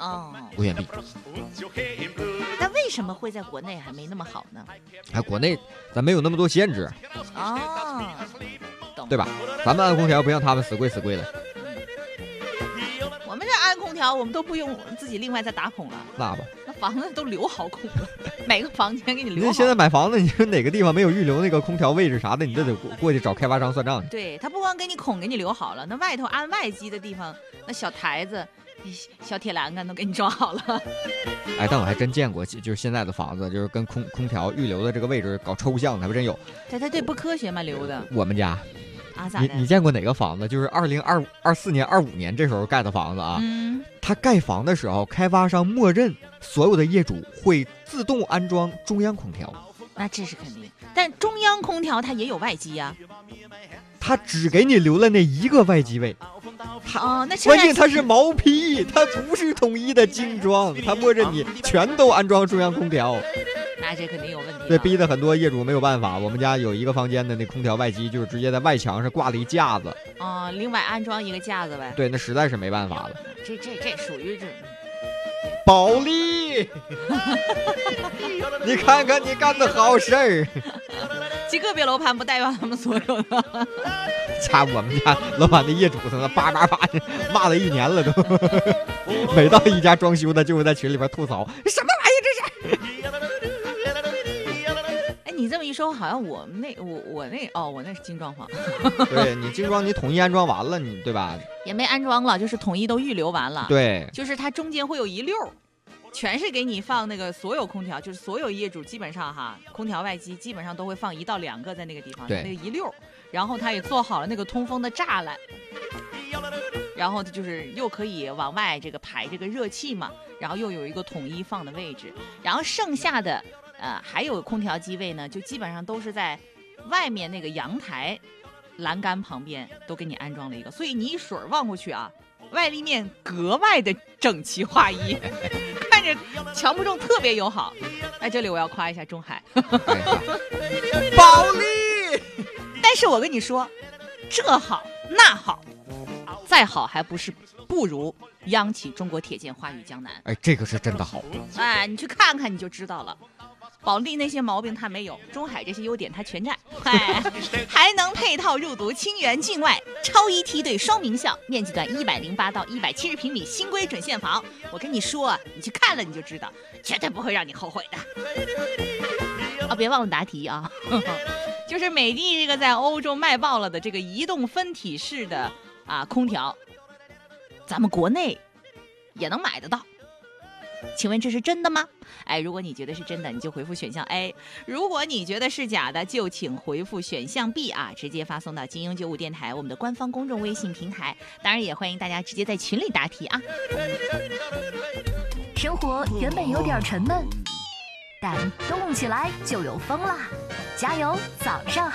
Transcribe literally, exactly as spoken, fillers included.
哦， 不愿避。 那为什么会在国内还没那么好呢？ 哎，国内咱没有那么多限制， 哦，懂， 对吧？咱们安空调不像他们死贵死贵的。 我们这安空调，我们都不用自己另外再打孔了， 那吧， 那房子都留好孔了，每个房间给你留好。 你现在买房子，你说哪个地方没有预留那个空调位置啥的，你都得过过去找开发商算账去。 对，他不光给你孔给你留好了，那外头安外机的地方，那小台子、小铁栏杆都给你装好了。 哎，但我还真见过，就是现在的房子，就是跟空空调预留的这个位置搞抽象，还不真有。 对，他对不科学嘛留的。 我们家。 啊，咋的？ 你你见过哪个房子？就是二零二二四年、二五年这时候盖的房子啊。 嗯， 他盖房的时候，开发商默认所有的业主会自动安装中央空调。 那这是肯定，但中央空调它也有外机呀、啊。 他只给你留了那一个外机位。 哦，那关键它是毛坯，它不是统一的精装，它默认你全都安装中央空调。 那这肯定有问题。 对，逼得很多业主没有办法。我们家有一个房间的那空调外机，就是直接在外墙上挂了一架子。 哦，另外安装一个架子呗。 对，那实在是没办法了。 这这这属于这保利，你看看你干的好事儿。 极个别楼盘不代表他们所有的。 家我们家楼盘的业主他妈叭叭叭骂了一年了都，每到一家装修的就会在群里边吐槽，什么玩意这是。 哎，你这么一说，好像我们那我我那哦，我那是精装房。 对，你精装你统一安装完了，你对吧？ 也没安装了，就是统一都预留完了。 对， 就是它中间会有一溜儿。全是给你放那个所有空调，就是所有业主基本上哈，空调外机基本上都会放一到两个在那个地方，那个一溜，然后他也做好了那个通风的栅栏，然后就是又可以往外这个排这个热气嘛，然后又有一个统一放的位置，然后剩下的呃还有空调机位呢，就基本上都是在外面那个阳台栏杆旁边都给你安装了一个，所以你一水望过去啊，外立面格外的整齐划一。看着强不重特别友好。哎，这里我要夸一下中海。 保利。 但是我跟你说，这好那好，再好还不是不如央企中国铁建华宇江南。 哎，这个是真的好。 哎，你去看看你就知道了。保利那些毛病它没有，中海这些优点它全占，哎，还能配套入读清源境外超一梯队双名校，面积段一百零八到一百七十平米新规准现房。我跟你说，你去看了你就知道，绝对不会让你后悔的。哦，别忘了答题啊，就是美的这个在欧洲卖爆了的这个移动分体式的啊空调，咱们国内也能买得到。请问这是真的吗？哎，如果你觉得是真的，你就回复选项 A； 如果你觉得是假的，就请回复选项 B 啊，直接发送到金鹰九五电台我们的官方公众微信平台。当然，也欢迎大家直接在群里答题啊。 生活原本有点沉闷，但动起来就有风啦！加油，早上好。